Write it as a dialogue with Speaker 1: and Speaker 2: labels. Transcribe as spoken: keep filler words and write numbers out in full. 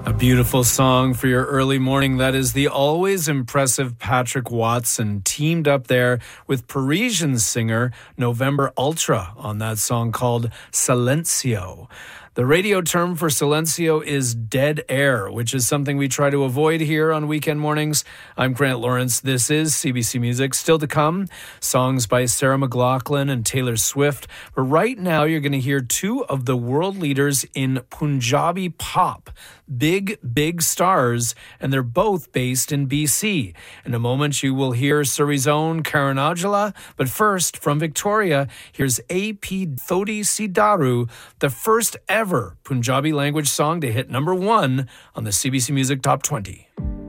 Speaker 1: A beautiful song for your early morning. That is the always impressive Patrick Watson, teamed up there with Parisian singer November Ultra on that song called Silencio. The radio term for silencio is dead air, which is something we try to avoid here on weekend mornings. I'm Grant Lawrence. This is C B C Music. Still to come, songs by Sarah McLachlan and Taylor Swift. But right now, you're going to hear two of the world leaders in Punjabi pop. Big, big stars, and they're both based in B C. In a moment, you will hear Surrey's own Karan Aujla. But first, from Victoria, here's A P Thodi Sidaru, the first ever Punjabi language song to hit number one on the C B C Music Top twenty.